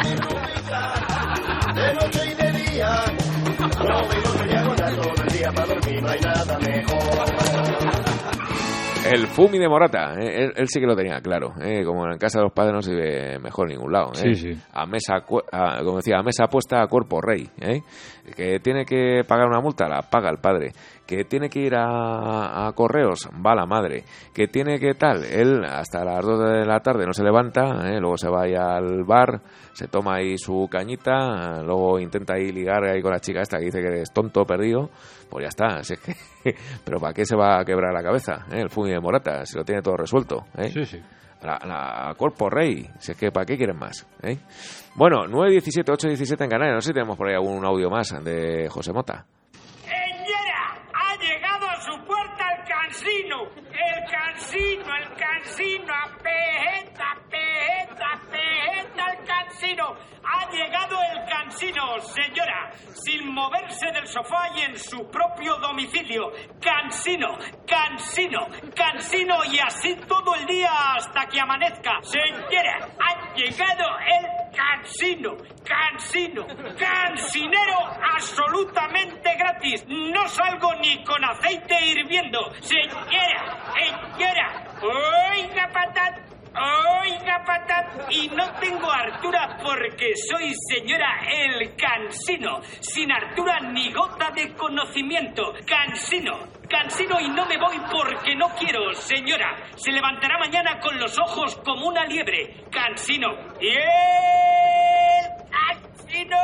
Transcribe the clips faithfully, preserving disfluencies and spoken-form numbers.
De noche y de día, no vivo que llego ya todo el día para dormir, no hay nada mejor. El Fumi de Morata, eh, él, él sí que lo tenía claro, eh, como en casa de los padres no se ve mejor en ningún lado, eh. Sí, sí. A mesa, a, como decía, a mesa puesta a cuerpo rey, eh. Que tiene que pagar una multa, la paga el padre. Que tiene que ir a, a correos, va la madre. Que tiene que tal, él hasta las dos de la tarde no se levanta, eh, luego se va ahí al bar, se toma ahí su cañita, luego intenta ahí ligar ahí con la chica esta que dice que eres tonto, perdido, pues ya está. Si es que, pero ¿para qué se va a quebrar la cabeza, eh, el Fumi de Morata? Si lo tiene todo resuelto, eh. Sí, sí. La, la cuerpo rey, si es que ¿para qué quieren más? ¿Eh? Bueno, nueve diecisiete, ocho diecisiete en Canarias, no sé si tenemos por ahí algún audio más de José Mota. ¡Señora! ¡Ha llegado a su puerta el cansino! ¡El cansino, el cansino! ¡Pejeta, pejeta, pejeta el cansino! ¡Ha llegado el cansino, señora! Sin moverse del sofá y en su propio domicilio. ¡Cansino, cansino, cansino! Y así todo el día hasta que amanezca. Señora, ha llegado el cansino, cansino, cansinero absolutamente gratis. No salgo ni con aceite hirviendo. Señora, señora, oiga patat. Oiga, patat, y no tengo hartura porque soy, señora, el cansino. Sin hartura ni gota de conocimiento. Cansino, cansino y no me voy porque no quiero, señora. Se levantará mañana con los ojos como una liebre. Cansino. ¡Y el cansino!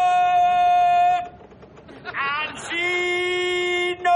¡Cansino!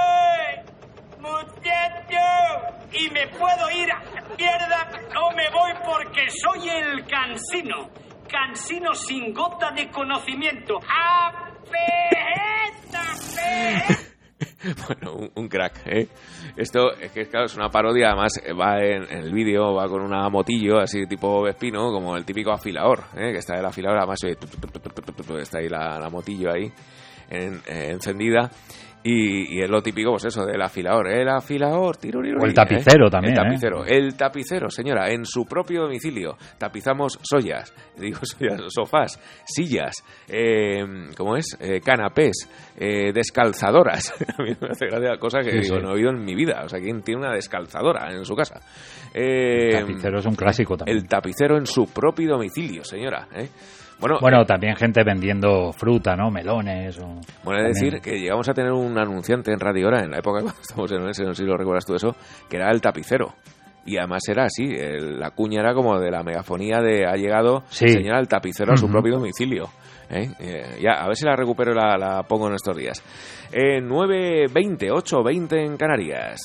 ¡Muchacho! Y me puedo ir a la mierda, no me voy porque soy el cansino. Cansino sin gota de conocimiento. ¡A pejeta, pejeta! Bueno, un, un crack, ¿eh? Esto es que, claro, es una parodia, además va en, en el vídeo, va con una motillo así tipo Vespino, como el típico afilador, ¿eh? Que está el afilador, además oye, está ahí la, la motillo ahí en, eh, encendida. Y, y es lo típico, pues eso, del afilador. El afilador, tiruriru, o el tapicero, ¿eh? También. El tapicero, ¿eh? El tapicero, señora, en su propio domicilio. Tapizamos sollas, digo sollas, sofás, sillas, eh, ¿cómo es? Eh, canapés, eh, descalzadoras. A mí me hace gracia cosa que sí, digo, sí. No he oído en mi vida. O sea, ¿quién tiene una descalzadora en su casa? Eh, el tapicero es un clásico también. El tapicero en su propio domicilio, señora, ¿eh? Bueno, bueno eh, también gente vendiendo fruta, ¿no? Melones. O... Bueno, es decir, que llegamos a tener un anunciante en Radio Hora, en la época cuando estamos en el S, no sé si lo recuerdas tú eso, que era el tapicero. Y además era así, el, la cuña era como de la megafonía de ha llegado, sí. Señora, el tapicero a su uh-huh. propio domicilio. ¿Eh? Eh, ya, a ver si la recupero y la, la pongo en estos días. Eh, nueve veinte, ocho veinte en Canarias.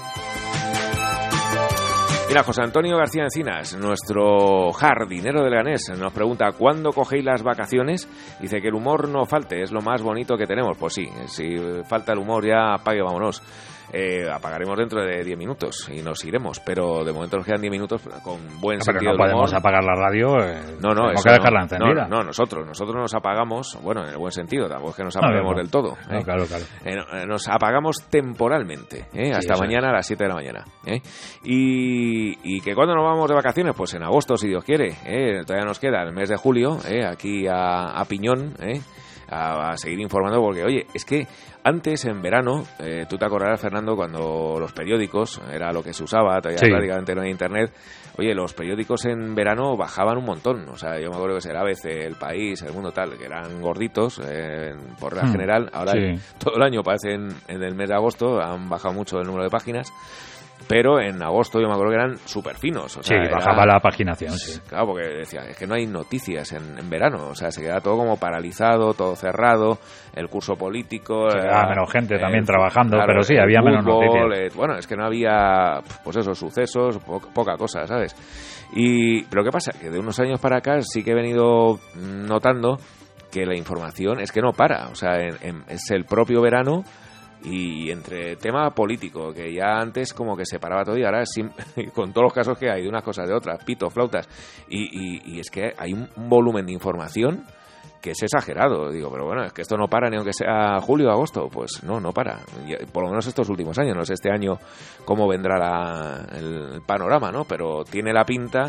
Mira, José Antonio García Encinas, nuestro jardinero de Leganés, nos pregunta ¿cuándo cogéis las vacaciones? Dice que el humor no falte, es lo más bonito que tenemos. Pues sí, si falta el humor ya apague, vámonos. Eh, apagaremos dentro de diez minutos y nos iremos, pero de momento nos quedan diez minutos con buen no, sentido pero no del humor. podemos apagar la radio, eh, no, no, tenemos que dejarla no, encendida. No, no, nosotros, nosotros nos apagamos, bueno, en el buen sentido, tampoco es que nos apaguemos no, no, del todo. No, ¿eh? claro, claro. Eh, nos apagamos temporalmente, ¿eh? Sí, hasta mañana es. a las siete de la mañana. ¿eh? Y, y que cuando nos vamos de vacaciones, pues en agosto, si Dios quiere, ¿eh? Todavía nos queda el mes de julio, ¿eh? aquí a, a Piñón, ¿eh? A, a seguir informando, porque oye, es que antes en verano, eh, tú te acordarás, Fernando, cuando los periódicos era lo que se usaba, todavía sí. prácticamente no hay internet. Oye, los periódicos en verano bajaban un montón. O sea, yo me acuerdo que era A B C, El País, El Mundo tal, que eran gorditos eh, por la hmm. general. Ahora sí. todo el año parece en, en el mes de agosto han bajado mucho el número de páginas. Pero en agosto yo me acuerdo que eran súper finos. O sea, sí, bajaba era, la paginación, sí. Claro, porque decía, es que no hay noticias en, en verano. O sea, se queda todo como paralizado, todo cerrado, el curso político... Se quedaba menos gente también trabajando, claro, pero sí, había fútbol, menos noticias. Eh, bueno, es que no había, pues esos sucesos, po- poca cosa, ¿sabes? Y, pero ¿qué pasa? Que de unos años para acá sí que he venido notando que la información es que no para. O sea, en, en, es el propio verano... Y entre tema político, que ya antes como que se paraba todo y ahora sin, con todos los casos que hay de unas cosas de otras, pitos, flautas, y, y, y es que hay un volumen de información que es exagerado. Digo, pero bueno, es que esto no para ni aunque sea julio o agosto. Pues no, no para. Y por lo menos estos últimos años, no sé este año cómo vendrá la, el panorama, ¿no? Pero tiene la pinta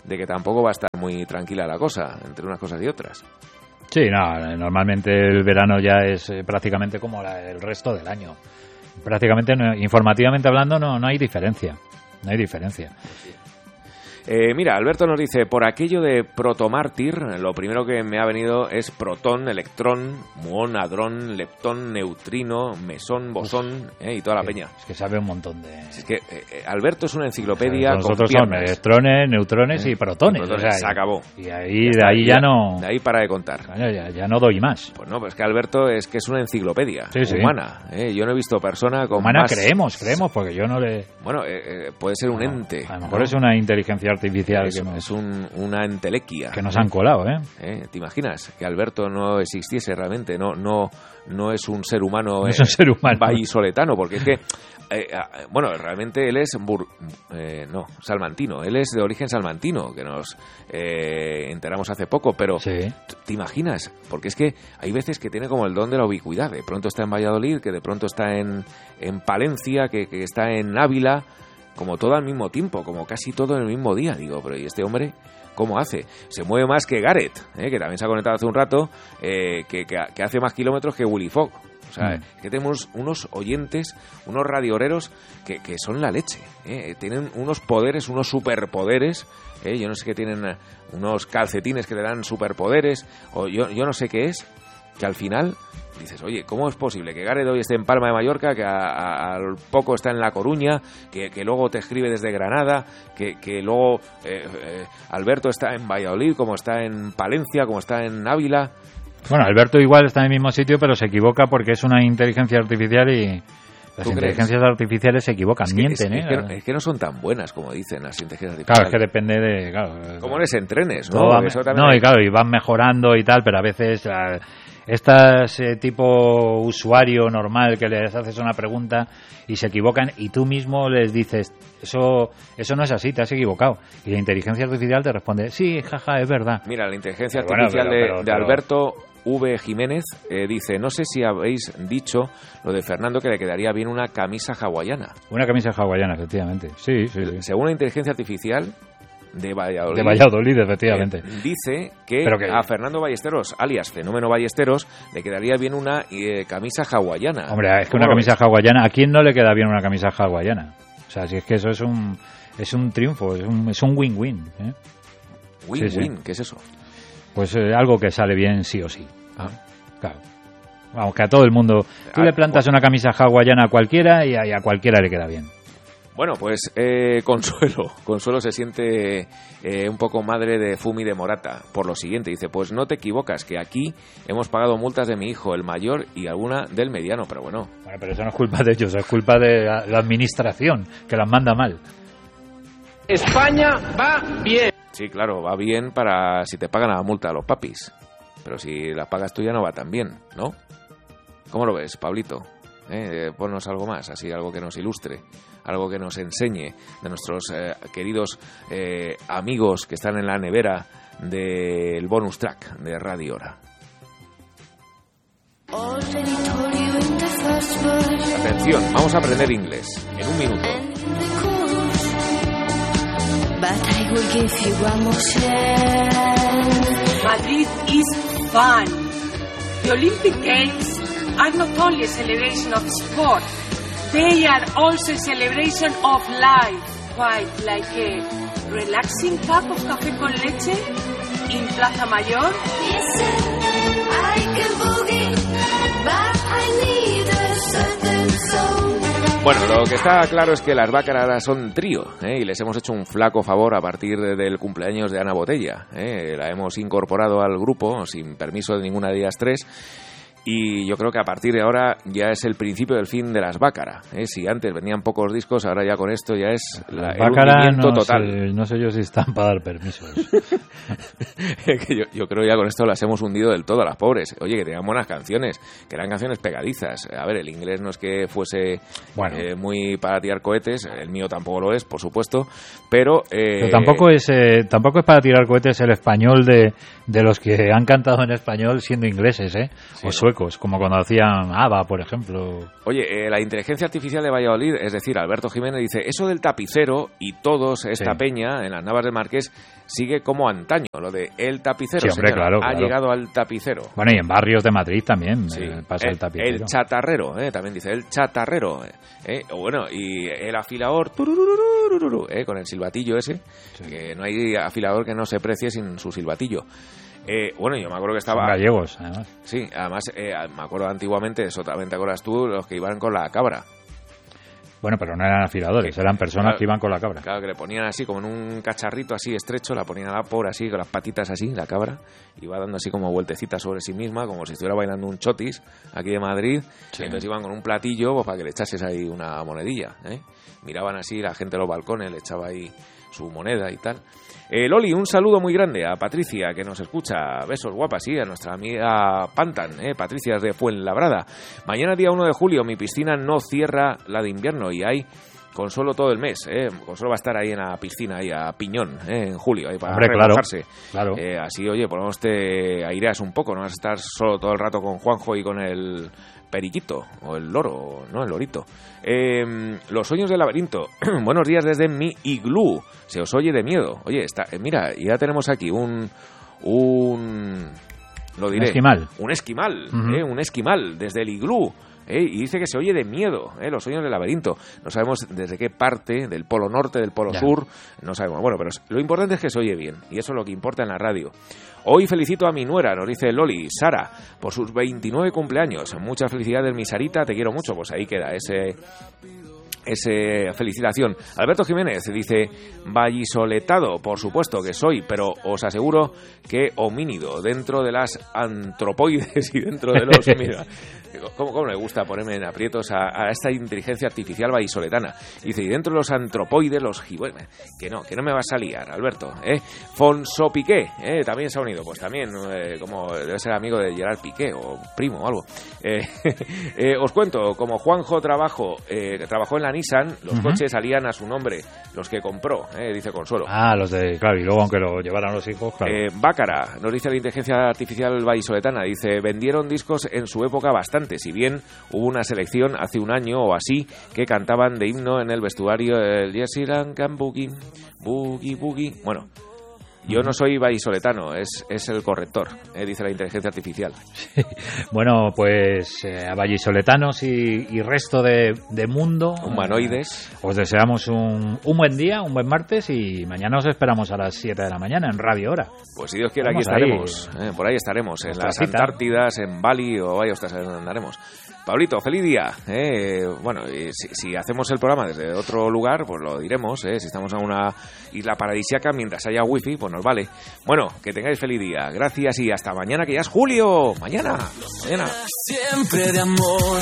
de que tampoco va a estar muy tranquila la cosa, entre unas cosas y otras. Sí, no, normalmente el verano ya es eh, prácticamente como la, el resto del año. Prácticamente, no, informativamente hablando, no, no hay diferencia. No hay diferencia. Eh, mira, Alberto nos dice, por aquello de protomártir, lo primero que me ha venido es protón, electrón, muón, hadrón, leptón, neutrino, mesón, bosón, eh, y toda la es que, peña. Es que sabe un montón de... Es que eh, Alberto es una enciclopedia. O sea, nosotros son electrones, neutrones eh, y protones. y protones, o sea, se acabó. Y ahí, de ahí ya, ya no... De ahí para de contar. Claro, ya, ya no doy más. Pues no, pues es que Alberto es que es una enciclopedia sí, sí. humana. Eh, yo no he visto persona con humana más... creemos, creemos, porque yo no le... Bueno, eh, eh, puede ser un no, ente. A lo mejor ¿no? es una inteligencia artificial es, que nos... es un, una entelequia que nos han colado, ¿eh? ¿eh? ¿Te imaginas que Alberto no existiese realmente? No, no, no es un ser humano, no es un ser humano vallisoletano, porque es que, eh, bueno, realmente él es bur, eh, no, salmantino, él es de origen salmantino, que nos eh, enteramos hace poco, pero sí. ¿te imaginas? Porque es que hay veces que tiene como el don de la ubicuidad, de pronto está en Valladolid, que de pronto está en, en Palencia, que, que está en Ávila, como todo al mismo tiempo, como casi todo en el mismo día. Digo, pero ¿y este hombre cómo hace? Se mueve más que Gareth, ¿eh? Que también se ha conectado hace un rato, eh, que, que, que hace más kilómetros que Willy Fogg. O sea, mm. que tenemos unos oyentes, unos radioreros que, que son la leche, ¿eh? Tienen unos poderes, unos superpoderes, ¿eh? Yo no sé qué tienen, unos calcetines que le dan superpoderes, o yo, yo no sé qué es, que al final dices, oye, ¿cómo es posible que Gareth hoy esté en Palma de Mallorca, que al poco está en La Coruña, que, que luego te escribe desde Granada, que, que luego eh, eh, Alberto está en Valladolid, como está en Palencia, como está en Ávila? Bueno, Alberto igual está en el mismo sitio, pero se equivoca porque es una inteligencia artificial y las inteligencias crees? artificiales se equivocan, es que, mienten, es, ¿eh? Es que, es que no son tan buenas como dicen las inteligencias artificiales. Claro, es que depende de... Claro, ¿cómo les entrenes? ¿no? Va, Eso no, hay... y claro, y van mejorando y tal, pero a veces... Uh, Estas eh, tipo usuario normal que les haces una pregunta y se equivocan y tú mismo les dices eso eso no es así, te has equivocado, y la inteligencia artificial te responde sí, jaja, es verdad. Mira, la inteligencia pero artificial bueno, pero, pero, de, de Alberto V. Jiménez eh, dice, no sé si habéis dicho lo de Fernando, que le quedaría bien una camisa hawaiana. Una camisa hawaiana, efectivamente, sí, sí, sí. Según la inteligencia artificial de Valladolid, de Valladolid, efectivamente. Eh, dice que, que a Fernando Ballesteros, alias Fenómeno Ballesteros, le quedaría bien una eh, camisa hawaiana. Hombre, es que una camisa ves? hawaiana, ¿a quién no le queda bien una camisa hawaiana? O sea, si es que eso es un es un triunfo, es un es un win-win. ¿eh? Win-win, sí, sí. ¿Qué es eso? Pues eh, algo que sale bien sí o sí. Ah. Claro. Vamos, que a todo el mundo... Tú ah, le plantas bueno. una camisa hawaiana a cualquiera y a, y a cualquiera le queda bien. Bueno, pues eh, Consuelo. Consuelo se siente eh, un poco madre de Fumi de Morata. Por lo siguiente, dice, pues no te equivocas, que aquí hemos pagado multas de mi hijo, el mayor, y alguna del mediano, pero bueno. Bueno, pero eso no es culpa de ellos, es culpa de la, la administración, que las manda mal. España va bien. Sí, claro, va bien para si te pagan la multa a los papis. Pero si la pagas tú ya no va tan bien, ¿no? ¿Cómo lo ves, Pablito? Eh, ponnos algo más, así algo que nos ilustre, algo que nos enseñe de nuestros eh, queridos eh, amigos que están en la nevera del bonus track de Radio Hora. Atención, vamos a aprender inglés en un minuto. Madrid is fun. The Olympic Games are not only a celebration of sport, they are also a celebration of life, quite like a relaxing cup of café con leche in Plaza Mayor. Bueno, lo que está claro es que las Bácaras son trío, ¿eh? Y les hemos hecho un flaco favor a partir de, del cumpleaños de Ana Botella, ¿eh? La hemos incorporado al grupo sin permiso de ninguna de ellas tres. Y yo creo que a partir de ahora ya es el principio del fin de las Bácaras, ¿eh? Si antes venían pocos discos, ahora ya con esto ya es la, el hundimiento no total. Sé, no sé yo si están para dar permisos. yo, yo creo ya con esto las hemos hundido del todo a las pobres. Oye, que tenían buenas canciones, que eran canciones pegadizas. A ver, el inglés no es que fuese bueno. eh, muy para tirar cohetes, el mío tampoco lo es, por supuesto, pero... Eh, pero tampoco es eh, tampoco es para tirar cohetes el español de, de los que han cantado en español siendo ingleses, ¿eh? Sí, o suecos. huecos, como cuando hacían ABBA, por ejemplo. Oye, eh, la inteligencia artificial de Valladolid, es decir, Alberto Jiménez, dice, eso del tapicero y todos, esta Sí. peña en las Navas del Marqués, sigue como antaño, lo de el tapicero. Sí, hombre, señora, claro, ha claro. llegado al tapicero. Bueno, y en barrios de Madrid también Sí. eh, pasa el, el, tapicero. el chatarrero, eh, también dice, el chatarrero. Eh, eh, o bueno, y el afilador, tururururururu, eh, con el silbatillo ese, Sí. que no hay afilador que no se precie sin su silbatillo. Eh, bueno, yo me acuerdo que Son estaba... gallegos, además. Sí, además, eh, me acuerdo antiguamente, eso también te acuerdas tú, los que iban con la cabra. Bueno, pero no eran afiladores, eran personas Claro. que iban con la cabra. Claro, que le ponían así como en un cacharrito así estrecho, la ponían a la pobre así, con las patitas así, la cabra, y iba dando así como vueltecitas sobre sí misma, como si estuviera bailando un chotis aquí de Madrid, Sí. y entonces iban con un platillo pues, para que le echases ahí una monedilla, ¿eh? Miraban así la gente en los balcones, le echaba ahí su moneda y tal. Eh, Loli, un saludo muy grande a Patricia, que nos escucha. Besos guapas, sí, a nuestra amiga Pantan, eh, Patricia de Fuenlabrada. Mañana, día uno de julio, mi piscina no cierra la de invierno y hay Consuelo todo el mes. Eh. Consuelo va a estar ahí en la piscina, ahí a piñón, eh, en julio, ahí para Hombre, claro, relajarse. claro. Eh, así, oye, por lo menos te aireas un poco, no vas a estar solo todo el rato con Juanjo y con el periquito, o el loro, ¿no? El lorito. Eh, los sueños del laberinto. Buenos días desde mi iglú. Se os oye de miedo. Oye, está, eh, mira, ya tenemos aquí un... un lo diré. Un esquimal. Un esquimal, Uh-huh. eh, un esquimal desde el iglú. Eh, y dice que se oye de miedo, eh, los sueños del laberinto. No sabemos desde qué parte, del polo norte, del polo Ya. sur, no sabemos. Bueno, pero lo importante es que se oye bien, y eso es lo que importa en la radio. Hoy felicito a mi nuera, nos dice Loli, Sara, por sus veintinueve cumpleaños. Muchas felicidades, mi Sarita, te quiero mucho. Pues ahí queda ese... esa felicitación. Alberto Jiménez dice, vallisoletado, por supuesto que soy, pero os aseguro que homínido, dentro de las antropoides y dentro de los... Mira, ¿cómo, cómo me gusta ponerme en aprietos a, a esta inteligencia artificial vallisoletana? Dice, y dentro de los antropoides, los gibones, que no, que no me vas a liar, Alberto, ¿eh? Fonso Piqué, ¿eh? También se ha unido, pues también, eh, como debe ser amigo de Gerard Piqué, o primo o algo. Eh, eh, os cuento, como Juanjo trabajo, eh, trabajó en la Nissan, los Uh-huh. coches salían a su nombre, los que compró, eh, dice Consuelo. Ah, los de... Claro, y luego aunque lo llevaran los hijos, claro. Eh, Bácara, nos dice la inteligencia artificial vallisoletana, dice, vendieron discos en su época bastante, si bien hubo una selección hace un año o así que cantaban de himno en el vestuario el Jesse Lancan Boogie, Boogie Boogie. Bueno, yo no soy vallisoletano, es, es el corrector, eh, dice la inteligencia artificial. Bueno, pues eh, a vallisoletanos y, y resto de, de mundo, Humanoides. eh, os deseamos un, un buen día, un buen martes, y mañana os esperamos a las siete de la mañana en Radio Hora. Pues si Dios quiere, aquí Vamos ahí. estaremos, eh, por ahí estaremos, en Nuestra las cita. Antártidas, en Bali o vaya usted a saber dónde andaremos. Pablito, feliz día. Eh, bueno, y si, si hacemos el programa desde otro lugar, pues lo diremos. Eh, si estamos en una isla paradisíaca, mientras haya wifi, pues nos vale. Bueno, que tengáis feliz día. Gracias y hasta mañana, que ya es julio. Mañana, mañana. Siempre de amor.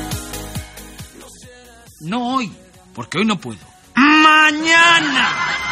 No hoy, porque hoy no puedo. ¡Mañana!